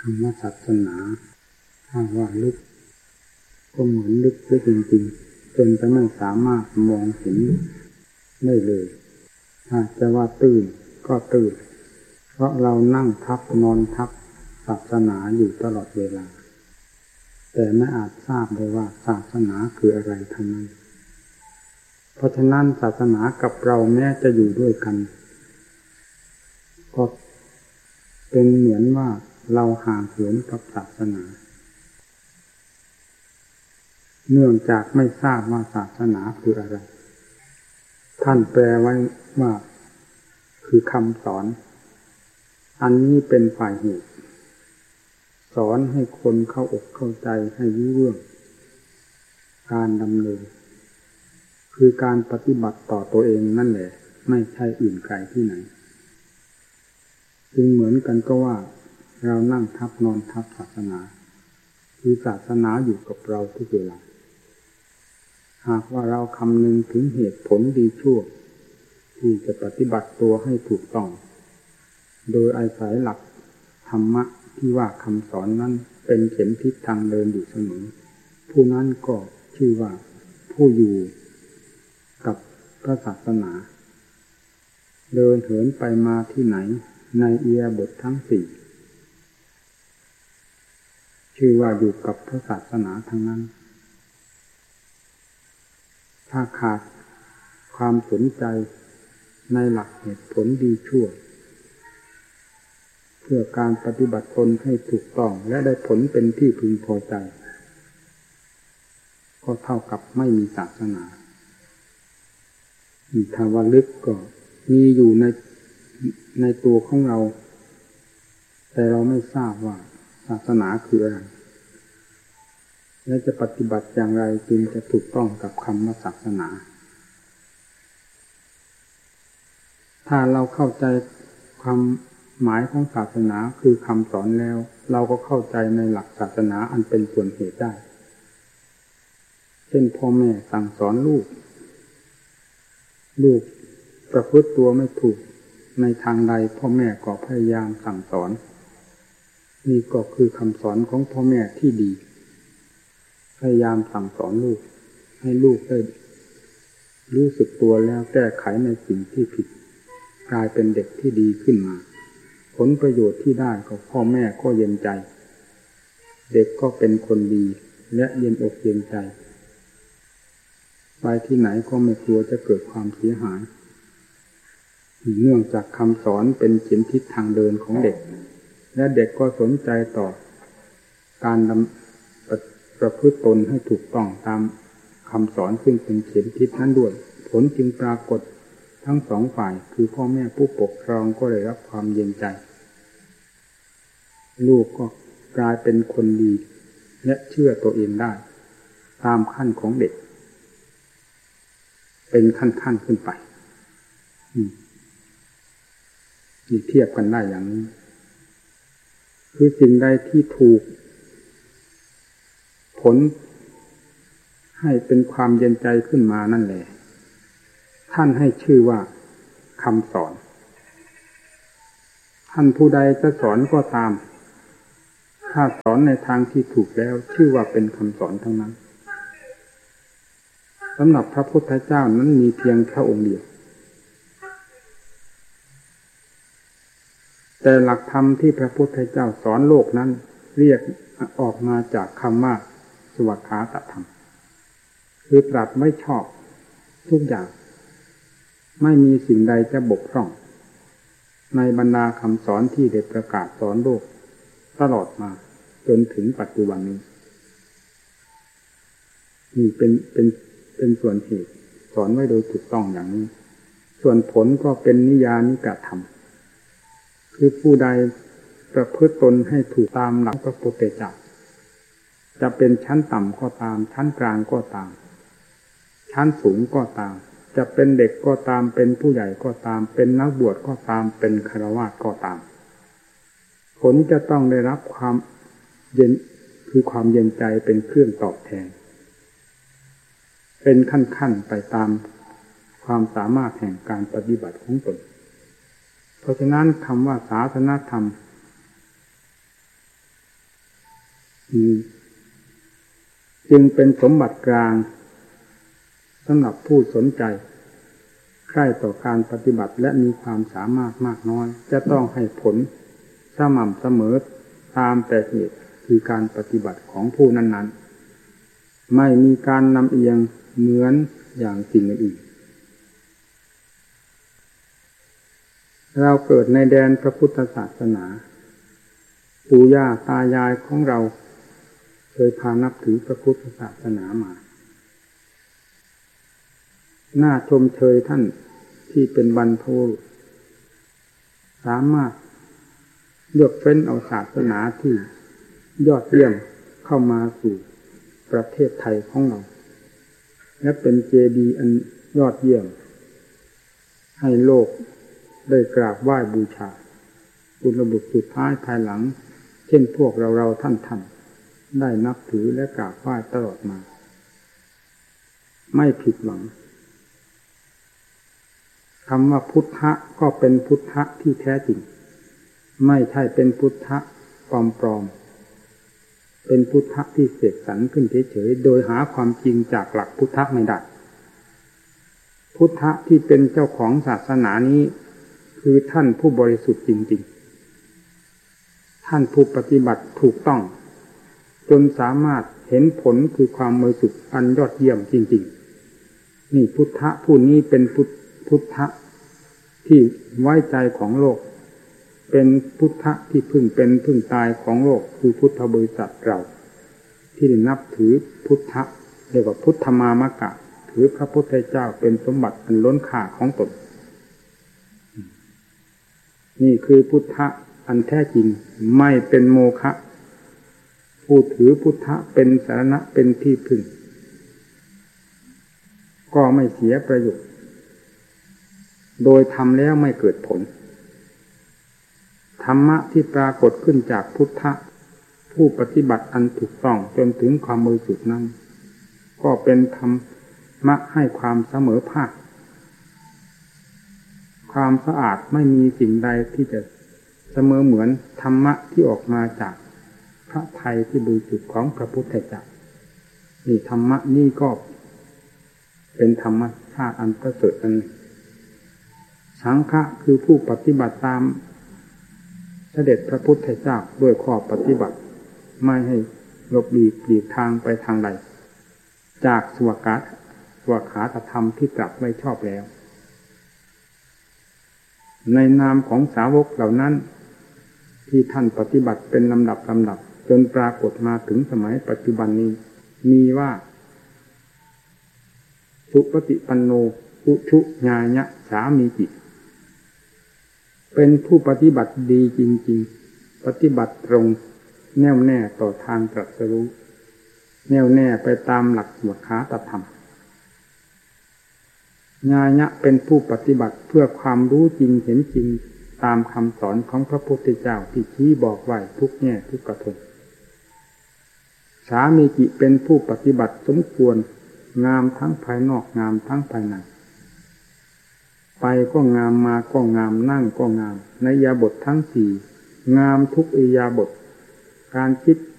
ำว่าศาสนาถ้าว่าลึกก็เหมือนลึกไปจริงๆจนจะไม่สามารถมองเห็นได้เลยถ้าจะว่าตื่นก็ตื่นเพราะเรานั่งทับนอนทับศาสนาอยู่ตลอดเวลาแต่ไม่อาจทราบได้ว่าศาสนาคืออะไรทั้งนั้นเพราะฉะนั้นศาสนากับเราแม้จะอยู่ด้วยกันก็เป็นเหมือนว่าเราห่างเหินกับศาสนาเนื่องจากไม่ทราบว่าศาสนาคืออะไรท่านแปลไว้ว่าคือคำสอนอันนี้เป็นฝ่ายเหตุสอนให้คนเข้าอกเข้าใจให้รู้เรื่องการดำเนินคือการปฏิบัติต่อตัวเองนั่นแหละไม่ใช่อื่นไกลที่ไหนจึงเหมือนกันก็ว่าเรานั่งทับนอนทับศาสนาคือศาสนาอยู่กับเราทุกเวลาหากว่าเราคำนึงถึงเหตุผลดีชั่วที่จะปฏิบัติตัวให้ถูกต้องโดยอาศัยหลักธรรมะที่ว่าคำสอนนั้นเป็นเข็มทิศทางเดินอยู่เสมอผู้นั้นก็ชื่อว่าผู้อยู่กับพระศาสนาเดินเหินไปมาที่ไหนในอิริยาบถทั้งสี่ชื่อว่าอยู่กับพระศาสนาทั้งนั้นถ้าขาดความสนใจในหลักเหตุผลดีชั่วเพื่อการปฏิบัติตนให้ถูกต้องและได้ผลเป็นที่พึงพอใจก็เท่ากับไม่มีศาสนาถ้าว่าลึกก็มีอยู่ในตัวของเราแต่เราไม่ทราบว่าศาสนาคืออะไรและจะปฏิบัติอย่างไรจึงจะถูกต้องกับคำว่าศาสนาถ้าเราเข้าใจความหมายของศาสนาคือคำสอนแล้วเราก็เข้าใจในหลักศาสนาอันเป็นส่วนเหตุได้เช่นพ่อแม่สั่งสอนลูกประพฤติตัวไม่ถูกในทางใดพ่อแม่ก็พยายามสั่งสอนนี่ก็คือคำสอนของพ่อแม่ที่ดีพยายามสั่งสอนลูกให้ลูกได้รู้สึกตัวแล้วแก้ไขในสิ่งที่ผิดกลายเป็นเด็กที่ดีขึ้นมาผลประโยชน์ที่ได้ของพ่อแม่ก็เย็นใจเด็กก็เป็นคนดีและเย็นอกเย็นใจไปที่ไหนก็ไม่กลัวจะเกิดความเสียหายเนื่องจากคำสอนเป็นเข็มทิศทางเดินของเด็กและเด็กก็สนใจต่อการประพฤติตนให้ถูกต้องตามคำสอนซึ่งเป็นเข็มทิศนั้นด้วยผลจึงปรากฏทั้งสองฝ่ายคือพ่อแม่ผู้ปกครองก็ได้รับความเย็นใจลูกก็กลายเป็นคนดีและเชื่อตัวเองได้ตามขั้นของเด็กเป็นขั้นขึ้นไปนี่เทียบกันได้อย่างนี้คือสิ่งใดที่ถูกผลให้เป็นความเย็นใจขึ้นมานั่นแหละท่านให้ชื่อว่าคำสอนท่านผู้ใดจะสอนก็ตามถ้าสอนในทางที่ถูกแล้วชื่อว่าเป็นคำสอนทั้งนั้นสำหรับพระพุทธเจ้านั้นมีเพียงพระองค์เดียวแต่หลักธรรมที่พระพุทธเจ้าสอนโลกนั้นเรียกออกมาจากคำว่าสวากขาตธรรมคือตรัสไม่ชอบทุกอย่างไม่มีสิ่งใดจะบกพร่องในบรรดาคำสอนที่ได้ประกาศสอนโลกตลอดมาจนถึงปัจจุบันนี้นี่เป็นส่วนเหตุสอนไว้โดยถูกต้องอย่างนี้ส่วนผลก็เป็นนิยานิกธรรมคือผู้ใดประพฤติตนให้ถูกตามหลักพระพุทธเจ้าจะเป็นชั้นต่ำก็ตามชั้นกลางก็ตามชั้นสูงก็ตามจะเป็นเด็กก็ตามเป็นผู้ใหญ่ก็ตามเป็นนักบวชก็ตามเป็นฆราวาสก็ตามผลจะต้องได้รับความเย็นคือความเย็นใจเป็นเครื่องตอบแทนเป็นขั้นไปตามความสามารถแห่งการปฏิบัติของตนเพราะฉะนั้นคำว่าศาสนธรรมจึงเป็นสมบัติกลางสำหรับผู้สนใจใคร่ต่อการปฏิบัติและมีความสามารถมากน้อยจะต้องให้ผลสม่ำเสมอตามแต่เหตุคือการปฏิบัติของผู้นั้นๆไม่มีการนำเอียงเหมือนอย่างสิ่งอื่นเราเกิดในแดนพระพุทธศาสนาปู่ย่าตายายของเราเคยพานับถือพระพุทธศาสนามาน่าชมเชยท่านที่เป็นบรรพบุรุษสามารถเลือกเฟ้นเอาศาสนาที่ยอดเยี่ยมเข้ามาสู่ประเทศไทยของเราและเป็นเจดีย์อันยอดเยี่ยมให้โลกได้กราบไหว้บูชาบุญบุตรสุดท้ายภายหลังเช่นพวกเราท่านได้นับถือและกราบไหว้ตลอดมาไม่ผิดหวังคำว่าพุทธะก็เป็นพุทธะที่แท้จริงไม่ใช่เป็นพุทธะปลอมๆเป็นพุทธะที่เสกสรรขึ้นเฉยๆโดยหาความจริงจากหลักพุทธะไม่ได้พุทธะที่เป็นเจ้าของศาสนานี้คือท่านผู้บริสุทธิ์จริงๆท่านผู้ปฏิบัติถูกต้องจนสามารถเห็นผลคือความบริสุทธิ์อันยอดเยี่ยมจริงๆนี่พุทธะผู้นี้เป็นพุทธะที่ไว้ใจของโลกเป็นพุทธะที่พึ่งเป็นพึ่งตายของโลกคือพุทธบริษัทเราที่นับถือพุทธะเรียกว่าพุทธมามกะถือพระพุทธเจ้าเป็นสมบัติอันล้นค่าของตนนี่คือพุทธะอันแท้จริงไม่เป็นโมฆะผู้ถือพุทธะเป็นสรณะเป็นที่พึ่งก็ไม่เสียประโยชน์โดยทำแล้วไม่เกิดผลธรรมะที่ปรากฏขึ้นจากพุทธะผู้ปฏิบัติอันถูกต้องจนถึงความบริสุทธิ์นั้นก็เป็นธรรมะให้ความเสมอภาคความสะอาดไม่มีสิ่งใดที่จะเสมอเหมือนธรรมะที่ออกมาจากพระทัยที่บริสุทธิ์ของพระพุทธเจ้านี่ธรรมะนี่ก็เป็นธรรมชาติอันประเสริฐอันสังฆะคือผู้ปฏิบัติตามเสด็จพระพุทธเจ้าด้วยข้อปฏิบัติไม่ให้หลบหลีกทางไปทางใดจากสวขาตธรรมที่ตรัสไว้ชอบแล้วในนามของสาวกเหล่านั้นที่ท่านปฏิบัติเป็นลำดับจนปรากฏมาถึงสมัยปัจจุบันนี้มีว่าสุปฏิปันโนอุชุญาญะสามีจิเป็นผู้ปฏิบัติดีจริงๆปฏิบัติตรงแน่วแน่ต่อทางตรัสรู้แน่วแน่ไปตามหลักสวขาตธรรมญาญะเป็นผู้ปฏิบัติเพื่อความรู้จริงเห็นจริงตามคำสอนของพระพุทธเจ้าที่ชี้บอกไว้ทุกแง่ทุกกระทงสามีจิเป็นผู้ปฏิบัติสมควรงามทั้งภายนอกงามทั้งภายในไปก็งามมาก็งามนั่งก็งามในอิริยาบถทั้งสี่งามทุกอิริยาบถการคิด